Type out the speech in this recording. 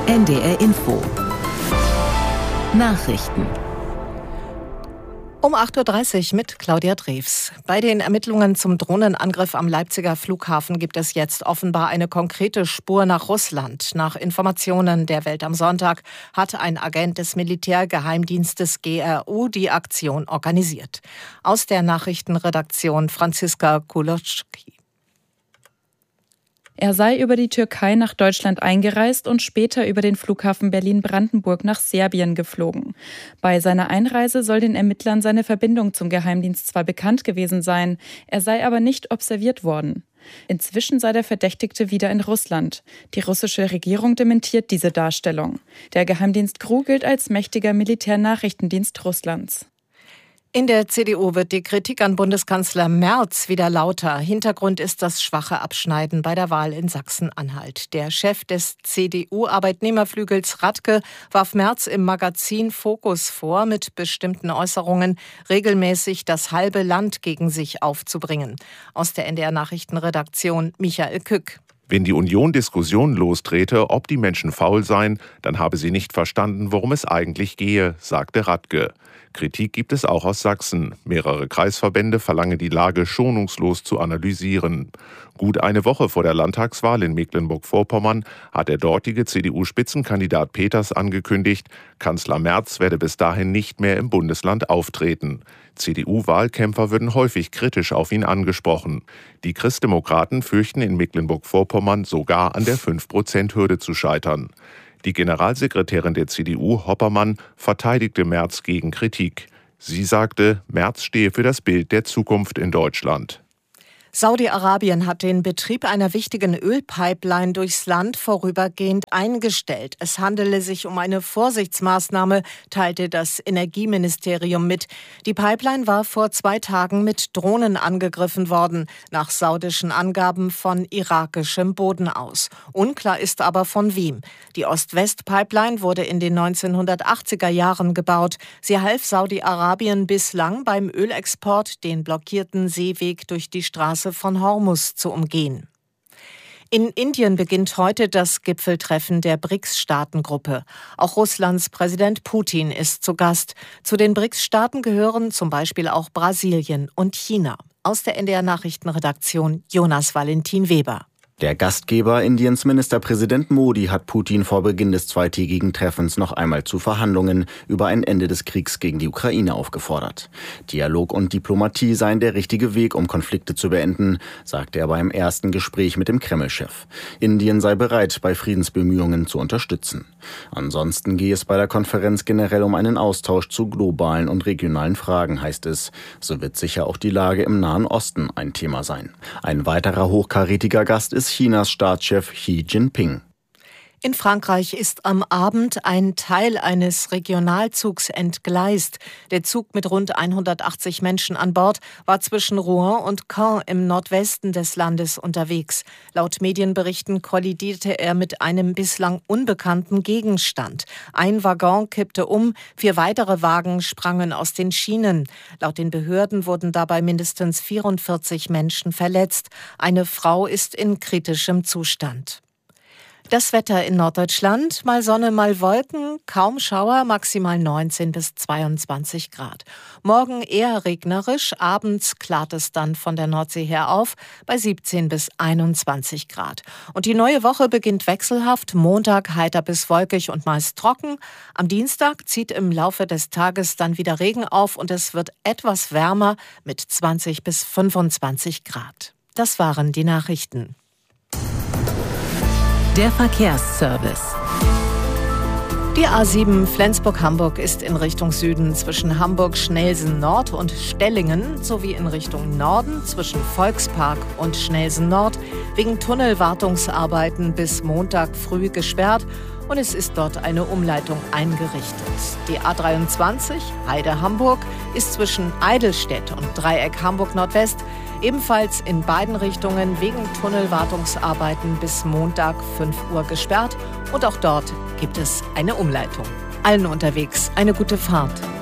NDR Info. Nachrichten. Um 8.30 Uhr mit Claudia Drews. Bei den Ermittlungen zum Drohnenangriff am Leipziger Flughafen gibt es jetzt offenbar eine konkrete Spur nach Russland. Nach Informationen der Welt am Sonntag hat ein Agent des Militärgeheimdienstes GRU die Aktion organisiert. Aus der Nachrichtenredaktion Franziska Kulotschki. Er sei über die Türkei nach Deutschland eingereist und später über den Flughafen Berlin-Brandenburg nach Serbien geflogen. Bei seiner Einreise soll den Ermittlern seine Verbindung zum Geheimdienst zwar bekannt gewesen sein, er sei aber nicht observiert worden. Inzwischen sei der Verdächtigte wieder in Russland. Die russische Regierung dementiert diese Darstellung. Der Geheimdienst GRU gilt als mächtiger Militärnachrichtendienst Russlands. In der CDU wird die Kritik an Bundeskanzler Merz wieder lauter. Hintergrund ist das schwache Abschneiden bei der Wahl in Sachsen-Anhalt. Der Chef des CDU-Arbeitnehmerflügels Radke warf Merz im Magazin Focus vor, mit bestimmten Äußerungen regelmäßig das halbe Land gegen sich aufzubringen. Aus der NDR-Nachrichtenredaktion Michael Kück. Wenn die Union Diskussionen lostrete, ob die Menschen faul seien, dann habe sie nicht verstanden, worum es eigentlich gehe, sagte Radke. Kritik gibt es auch aus Sachsen. Mehrere Kreisverbände verlangen, die Lage schonungslos zu analysieren. Gut eine Woche vor der Landtagswahl in Mecklenburg-Vorpommern hat der dortige CDU-Spitzenkandidat Peters angekündigt, Kanzler Merz werde bis dahin nicht mehr im Bundesland auftreten. CDU-Wahlkämpfer würden häufig kritisch auf ihn angesprochen. Die Christdemokraten fürchten in Mecklenburg-Vorpommern sogar an der 5%-Hürde zu scheitern. Die Generalsekretärin der CDU, Hoppermann, verteidigte Merz gegen Kritik. Sie sagte, Merz stehe für das Bild der Zukunft in Deutschland. Saudi-Arabien hat den Betrieb einer wichtigen Ölpipeline durchs Land vorübergehend eingestellt. Es handele sich um eine Vorsichtsmaßnahme, teilte das Energieministerium mit. Die Pipeline war vor 2 Tagen mit Drohnen angegriffen worden, nach saudischen Angaben von irakischem Boden aus. Unklar ist aber von wem. Die Ost-West-Pipeline wurde in den 1980er Jahren gebaut. Sie half Saudi-Arabien bislang beim Ölexport, den blockierten Seeweg durch die Straße von Hormuz zu umgehen. In Indien beginnt heute das Gipfeltreffen der BRICS-Staatengruppe. Auch Russlands Präsident Putin ist zu Gast. Zu den BRICS-Staaten gehören zum Beispiel auch Brasilien und China. Aus der NDR-Nachrichtenredaktion Jonas Valentin Weber. Der Gastgeber, Indiens Ministerpräsident Modi, hat Putin vor Beginn des zweitägigen Treffens noch einmal zu Verhandlungen über ein Ende des Kriegs gegen die Ukraine aufgefordert. Dialog und Diplomatie seien der richtige Weg, um Konflikte zu beenden, sagte er beim ersten Gespräch mit dem Kreml-Chef. Indien sei bereit, bei Friedensbemühungen zu unterstützen. Ansonsten gehe es bei der Konferenz generell um einen Austausch zu globalen und regionalen Fragen, heißt es. So wird sicher auch die Lage im Nahen Osten ein Thema sein. Ein weiterer hochkarätiger Gast ist Chinas Staatschef Xi Jinping. In Frankreich ist am Abend ein Teil eines Regionalzugs entgleist. Der Zug mit rund 180 Menschen an Bord war zwischen Rouen und Caen im Nordwesten des Landes unterwegs. Laut Medienberichten kollidierte er mit einem bislang unbekannten Gegenstand. Ein Waggon kippte um, 4 weitere Wagen sprangen aus den Schienen. Laut den Behörden wurden dabei mindestens 44 Menschen verletzt. Eine Frau ist in kritischem Zustand. Das Wetter in Norddeutschland, mal Sonne, mal Wolken, kaum Schauer, maximal 19 bis 22 Grad. Morgen eher regnerisch, abends klart es dann von der Nordsee her auf, bei 17 bis 21 Grad. Und die neue Woche beginnt wechselhaft, Montag heiter bis wolkig und meist trocken. Am Dienstag zieht im Laufe des Tages dann wieder Regen auf und es wird etwas wärmer mit 20 bis 25 Grad. Das waren die Nachrichten. Der Verkehrsservice. Die A7 Flensburg-Hamburg ist in Richtung Süden zwischen Hamburg-Schnelsen-Nord und Stellingen sowie in Richtung Norden zwischen Volkspark und Schnelsen-Nord wegen Tunnelwartungsarbeiten bis Montag früh gesperrt und es ist dort eine Umleitung eingerichtet. Die A23 Heide-Hamburg ist zwischen Eidelstedt und Dreieck Hamburg-Nordwest ebenfalls in beiden Richtungen wegen Tunnelwartungsarbeiten bis Montag 5 Uhr gesperrt und auch dort gibt es eine Umleitung. Allen unterwegs eine gute Fahrt.